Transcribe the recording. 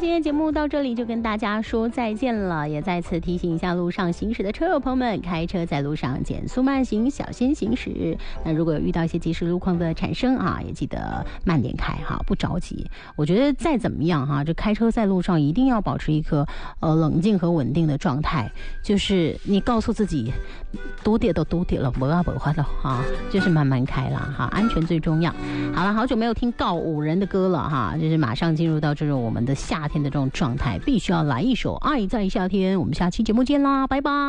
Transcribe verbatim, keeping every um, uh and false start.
今天节目到这里就跟大家说再见了，也再次提醒一下路上行驶的车友朋友们，开车在路上减速慢行，小心行驶。那如果有遇到一些即时路况的产生啊，也记得慢点开哈，不着急。我觉得再怎么样哈，这开车在路上一定要保持一颗呃冷静和稳定的状态，就是你告诉自己多点都多点了，不要不花的哈，就是慢慢开啦哈，安全最重要。好了，好久没有听告五人的歌了哈，就是马上进入到这种我们的夏天的这种状态，必须要来一首《爱在夏天》。我们下期节目见啦，拜拜。